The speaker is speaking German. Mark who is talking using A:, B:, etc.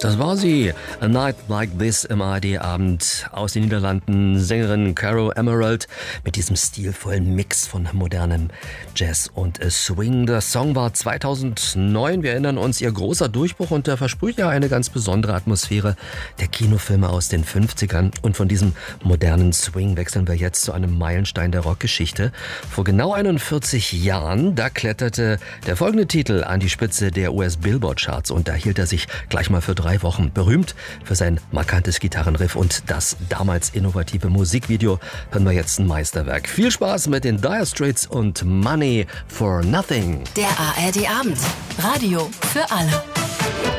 A: Das war sie. A Night Like This im ARD-Abend aus den Niederlanden. Sängerin Caro Emerald mit diesem stilvollen Mix von modernem Jazz und Swing. Der Song war 2009. Wir erinnern uns, ihr großer Durchbruch, und der versprüht ja eine ganz besondere Atmosphäre der Kinofilme aus den 50ern. Und von diesem modernen Swing wechseln wir jetzt zu einem Meilenstein der Rockgeschichte. Vor genau 41 Jahren, da kletterte der folgende Titel an die Spitze der US-Billboard-Charts, und da hielt er sich gleich mal für 3 Wochen. Berühmt für sein markantes Gitarrenriff und das damals innovative Musikvideo hören wir jetzt ein Meisterwerk. Viel Spaß mit den Dire Straits und Money for Nothing.
B: Der ARD-Abend. Radio für alle.